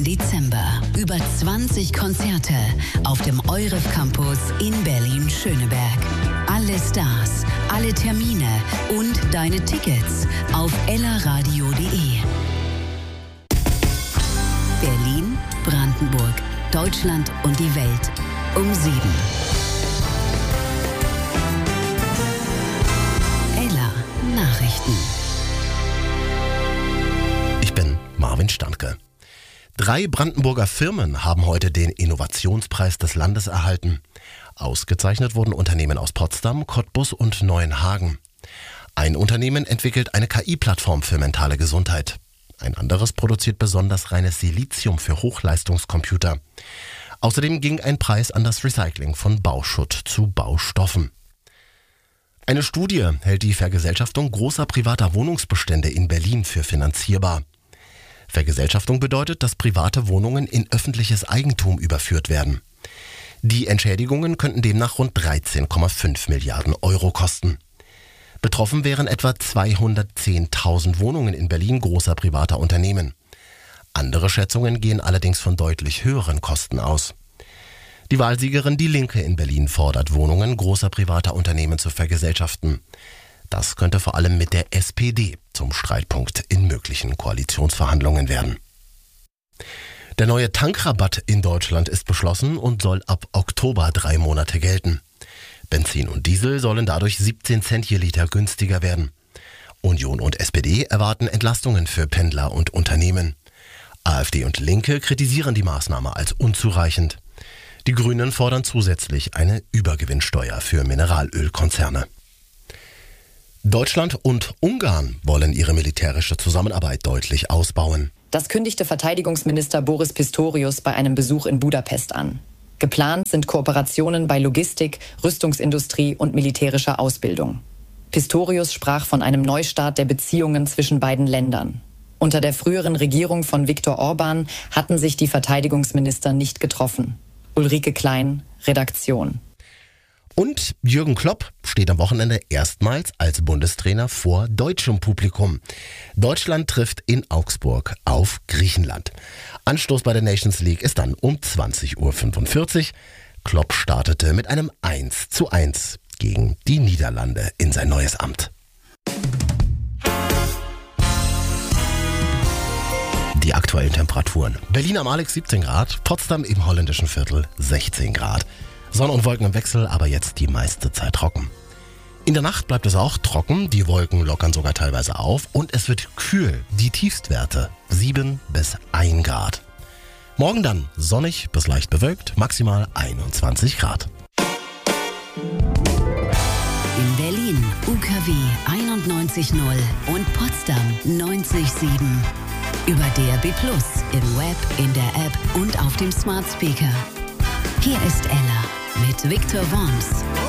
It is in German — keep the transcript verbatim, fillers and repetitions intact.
Dezember. Über zwanzig Konzerte auf dem Euref Campus in Berlin-Schöneberg. Alle Stars, alle Termine und deine Tickets auf ellaradio punkt de. Berlin, Brandenburg, Deutschland und die Welt um sieben. Ella Nachrichten. Ich bin Marvin Standke. Drei Brandenburger Firmen haben heute den Innovationspreis des Landes erhalten. Ausgezeichnet wurden Unternehmen aus Potsdam, Cottbus und Neuenhagen. Ein Unternehmen entwickelt eine K I-Plattform für mentale Gesundheit. Ein anderes produziert besonders reines Silizium für Hochleistungscomputer. Außerdem ging ein Preis an das Recycling von Bauschutt zu Baustoffen. Eine Studie hält die Vergesellschaftung großer privater Wohnungsbestände in Berlin für finanzierbar. Vergesellschaftung bedeutet, dass private Wohnungen in öffentliches Eigentum überführt werden. Die Entschädigungen könnten demnach rund dreizehn Komma fünf Milliarden Euro kosten. Betroffen wären etwa zweihundertzehntausend Wohnungen in Berlin großer privater Unternehmen. Andere Schätzungen gehen allerdings von deutlich höheren Kosten aus. Die Wahlsiegerin Die Linke in Berlin fordert, Wohnungen großer privater Unternehmen zu vergesellschaften. Das könnte vor allem mit der S P D zum Streitpunkt in möglichen Koalitionsverhandlungen werden. Der neue Tankrabatt in Deutschland ist beschlossen und soll ab Oktober drei Monate gelten. Benzin und Diesel sollen dadurch siebzehn Cent je Liter günstiger werden. Union und S P D erwarten Entlastungen für Pendler und Unternehmen. AfD und Linke kritisieren die Maßnahme als unzureichend. Die Grünen fordern zusätzlich eine Übergewinnsteuer für Mineralölkonzerne. Deutschland und Ungarn wollen ihre militärische Zusammenarbeit deutlich ausbauen. Das kündigte Verteidigungsminister Boris Pistorius bei einem Besuch in Budapest an. Geplant sind Kooperationen bei Logistik, Rüstungsindustrie und militärischer Ausbildung. Pistorius sprach von einem Neustart der Beziehungen zwischen beiden Ländern. Unter der früheren Regierung von Viktor Orban hatten sich die Verteidigungsminister nicht getroffen. Ulrike Klein, Redaktion. Und Jürgen Klopp steht am Wochenende erstmals als Bundestrainer vor deutschem Publikum. Deutschland trifft in Augsburg auf Griechenland. Anstoß bei der Nations League ist dann um zwanzig Uhr fünfundvierzig. Klopp startete mit einem eins zu eins gegen die Niederlande in sein neues Amt. Die aktuellen Temperaturen. Berlin am Alex siebzehn Grad, Potsdam im holländischen Viertel sechzehn Grad. Sonne und Wolken im Wechsel, aber jetzt die meiste Zeit trocken. In der Nacht bleibt es auch trocken, die Wolken lockern sogar teilweise auf und es wird kühl, die Tiefstwerte sieben bis ein Grad. Morgen dann sonnig bis leicht bewölkt, maximal einundzwanzig Grad. In Berlin U K W einundneunzig null und Potsdam neunzig Komma sieben. Über D A B plus, im Web, in der App und auf dem Smart Speaker. Hier ist Ella mit Victor Worms.